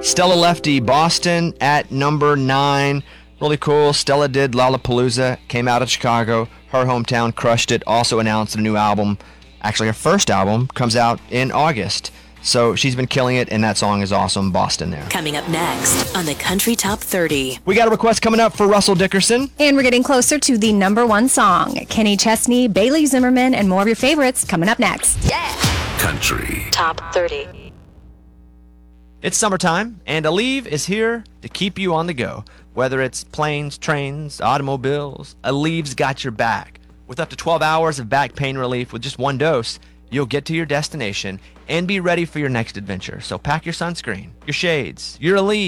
Stella Lefty, Boston at number 9. Really cool. Stella did Lollapalooza, came out of Chicago. Her hometown crushed it. Also announced a new album. Actually, her first album comes out in August. So she's been killing it, and that song is awesome. Boston there. Coming up next on the Country Top 30. We got a request coming up for Russell Dickerson. And we're getting closer to the number 1 song. Kenny Chesney, Bailey Zimmerman, and more of your favorites coming up next. Yeah. Country Top 30. It's summertime, and Aleve is here to keep you on the go. Whether it's planes, trains, automobiles, Aleve's got your back. With up to 12 hours of back pain relief with just one dose, you'll get to your destination and be ready for your next adventure. So pack your sunscreen, your shades, your Aleve.